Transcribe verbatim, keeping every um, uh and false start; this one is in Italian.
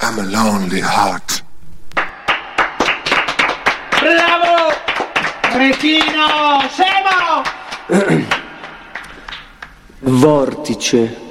I'm a lonely heart. Bravo! Cretino! Semo! Vortice.